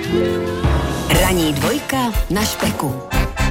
Ranní dvojka na Špeku.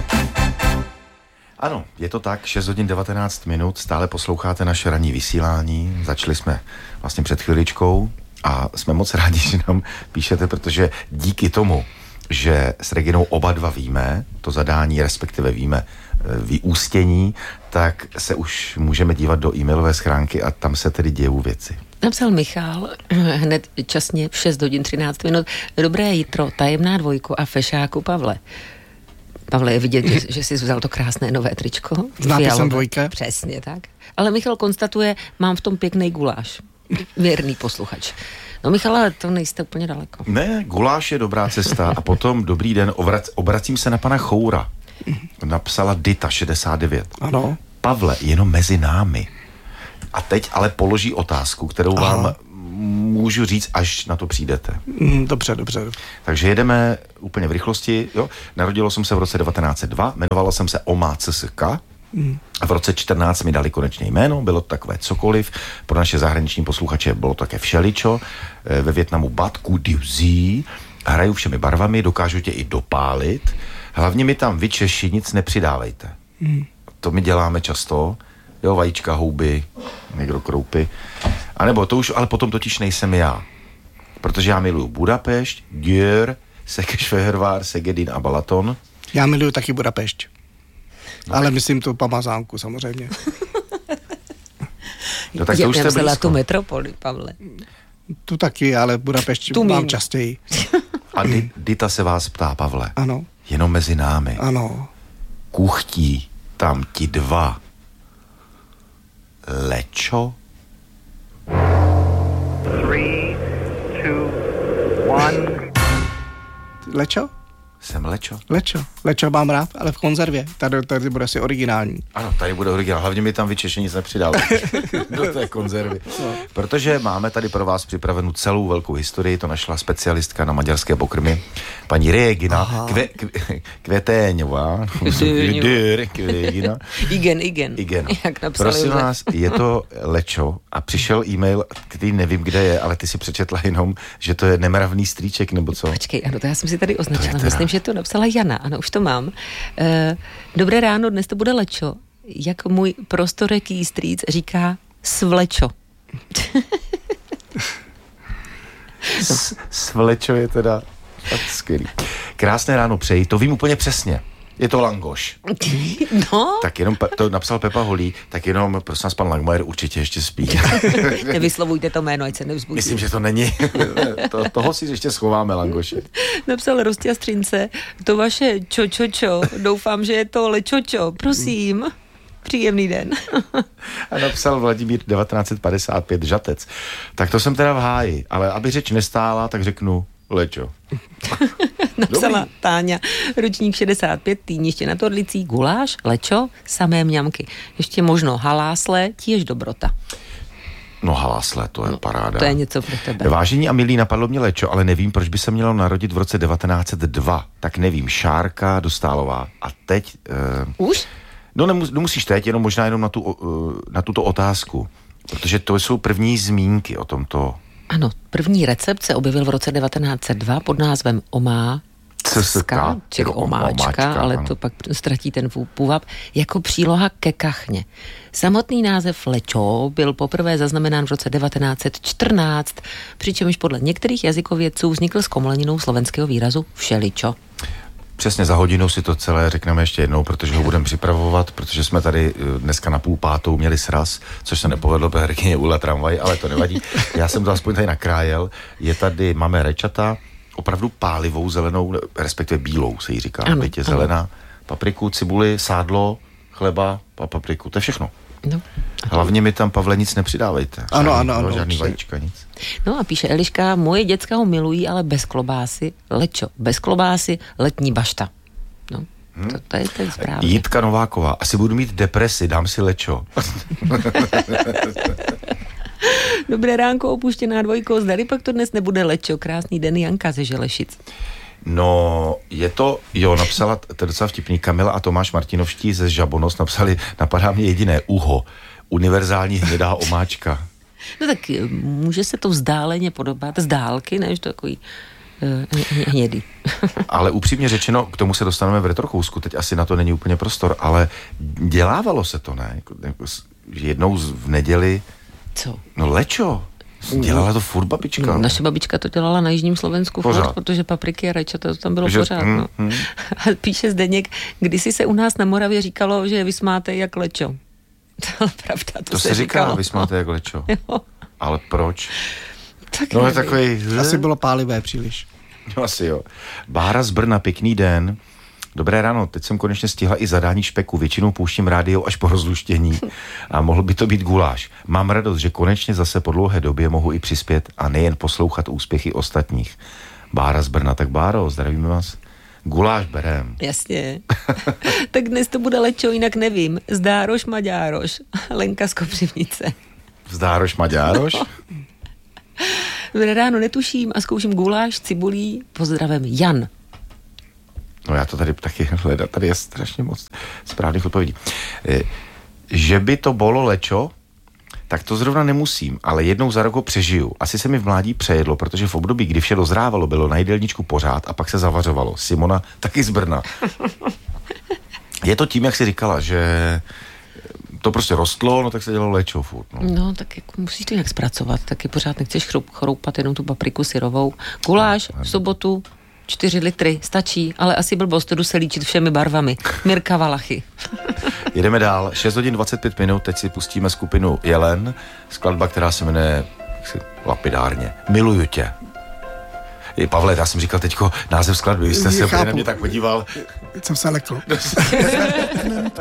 Ano, je to tak, 6 hodin 19 minut, stále posloucháte naše ranní vysílání, začali jsme vlastně před chviličkou a jsme moc rádi, že nám píšete, protože díky tomu, že s Reginou oba dva víme, to zadání, respektive víme vyústění, tak se už můžeme dívat do e-mailové schránky a tam se tedy dějou věci. Napsal Michal hned časně v 6 hodin 13 minut. Dobré jitro, tajemná dvojku a fešáku Pavle. Pavle, je vidět, že jsi vzal to krásné nové tričko. S nápisem dvojka. Přesně tak. Ale Michal konstatuje, mám v tom pěkný guláš. Věrný posluchač. No Michala, to nejste úplně daleko. Ne, guláš je dobrá cesta a potom dobrý den, obracím se na pana Choura. Napsala Dita 69. Ano. Pavle, jenom mezi námi. A teď ale položí otázku, kterou vám můžu říct, až na to přijdete. Dobře. Takže jedeme úplně v rychlosti. Jo? Narodilo jsem se v roce 1902, jmenovala jsem se Oma CSK. A v roce 14 mi dali konečně jméno, bylo to takové cokoliv. Pro naše zahraniční posluchače bylo to také všeličo. Ve Vietnamu Bat Cu Dieu Zi. Hraju všemi barvami, dokážu tě i dopálit. Hlavně mi tam vy Češi nic nepřidávejte. To my děláme často. Jo, vajíčka, houby, někdo kroupy. A nebo to už, ale potom totiž nejsem já. Protože já miluju Budapešť, Győr, Székesfehérvár, Szegedin a Balaton. Já miluju taky Budapešť. No. Ale myslím tu Pamazánku samozřejmě. No tak to už jste blízko. Tu metropoli, Pavle. Tu taky, ale Budapešť mám častěji. A Dita se vás ptá, Pavle. Ano. Jenom mezi námi. Ano. Kuchtí tam ti dva lečo? 3, 2, 1. Lečo? Jsem lečo? Lečo mám rád, ale v konzervě. Tady bude asi originální. Ano, tady bude originální. Hlavně mi tam vy Češi nic nepřidali do té konzervy. No. Protože máme tady pro vás připravenou celou velkou historii, to našla specialistka na maďarské pokrmy, paní Regina Květéňová. Igen. Prosím vás, je to lečo a přišel e-mail, který nevím, kde je, ale ty si přečetla jenom, že to je nemravný strýček, nebo co? Počkej, ano, to já jsem si tady označila. Myslím, že to napsala Jana, ano, už to mám. Dobré ráno, dnes to bude lečo. Jak můj prostoreký strýc říká, svlečo. Svlečo je teda fakt skvělý. Krásné ráno přeji, to vím úplně přesně. Je to langoš. No. Tak jenom, to napsal Pepa Holý, tak jenom, prosím vás, pan Langmajer určitě ještě spí. Nevyslovujte to jméno, ať se nevzbudí. Myslím, že to není. Toho si ještě schováme, langoši. Napsal Rostia Střince, to vaše čočočo, doufám, že je to lečočo, prosím. Příjemný den. A napsal Vladimír 1955 Žatec. Tak to jsem teda v háji, ale aby řeč nestála, tak řeknu lečo. Napsala Táňa, ročník 65, Týniště nad Orlicí, guláš, lečo, samé mňamky. Ještě možno halásle, tiež dobrota. No halásle, to je paráda. To je něco pro tebe. Vážení a milí, napadlo mě lečo, ale nevím, proč by se mělo narodit v roce 1902. Tak nevím, Šárka Dostálová. A teď... Už? No nemusíš teď, jenom možná jenom na tuto otázku. Protože to jsou první zmínky o tomto. Ano, první recept se objevil v roce 1902 pod názvem omáčka, či omáčka, ale to pak ztratí ten půvab, jako příloha ke kachně. Samotný název lečo byl poprvé zaznamenán v roce 1914, přičemž podle některých jazykovědců vznikl zkomoleninou slovenského výrazu všeličo. Přesně za hodinu si to celé řekneme ještě jednou, protože ho budeme připravovat, protože jsme tady dneska na 4:30 měli sraz, což se nepovedlo, protože Regině ujela tramvaj, ale to nevadí. Já jsem to aspoň tady nakrájel. Je tady, máme rečata, opravdu pálivou zelenou, respektive bílou se jí říká. Teď je zelená, papriku, cibuli, sádlo, chleba a papriku, to je všechno. No. Hlavně mi tam, Pavle, nic nepřidávejte. Ano. Žádný vajíčka, nic. No a píše Eliška, moje děcka ho milují, ale bez klobásy, lečo, bez klobásy, letní bašta. No, to je správně. Jitka Nováková, asi budu mít depresi, dám si lečo. Dobré ránko, opuštěná dvojko, zdali pak to dnes nebude lečo, krásný den, Janka ze Želešic. No, je to, napsala, to je docela vtipný, Kamila a Tomáš Martinovští ze Žabonos napsali, napadá mě jediné uho, univerzální hnědá omáčka. No tak může se to vzdáleně podobat, z dálky, než takový hnědý. Ale upřímně řečeno, k tomu se dostaneme v retrokousku, teď asi na to není úplně prostor, ale dělávalo se to, ne? Že jednou v neděli... Co? No lečo. Dělala to furt babička. Naše babička to dělala na jižním Slovensku furt, protože papriky a rajča, to tam bylo pořád. No. A píše Zdeněk, kdysi se u nás na Moravě říkalo, že vy smáte jak lečo. To je pravda, to se říkalo, vy smáte jak lečo. Jo. Ale proč? Tak no je takový... Asi bylo pálivé příliš. No asi jo. Bára z Brna, pěkný den. Dobré ráno, teď jsem konečně stihla i zadání špeku. Většinou pouštím rádio až po rozluštění. A mohl by to být guláš. Mám radost, že konečně zase po dlouhé době mohu i přispět a nejen poslouchat úspěchy ostatních. Bára z Brna, tak Báro, zdravíme vás. Guláš berem. Jasně. Tak dnes to bude lečo, jinak nevím. Zdároš, Maďároš. Lenka z Kopřivnice. Zdároš, Maďároš? No. Dobré ráno, netuším a zkouším guláš, cibulí. Pozdravem Jan. No já to tady taky hledám, tady je strašně moc správných odpovědí. Že by to bylo lečo, tak to zrovna nemusím, ale jednou za rok ho přežiju. Asi se mi v mládí přejedlo, protože v období, kdy vše dozrávalo, bylo na jídelníčku pořád a pak se zavařovalo. Simona taky z Brna. Je to tím, jak jsi říkala, že to prostě rostlo, no tak se dělalo léčo furt. No tak jako musíš to nějak zpracovat, taky pořád nechceš chroupat jenom tu papriku syrovou. Guláš v sobotu 4 litry, stačí, ale asi blbost, jdu se líčit všemi barvami. Mirka Valachy. Jedeme dál, 6 hodin 25 minut, teď si pustíme skupinu Jelen, skladba, která se jmenuje lapidárně Miluju tě. Pavle, já jsem říkal teďko název skladby, vy jste se na mě tak podíval. Jsem se lekl.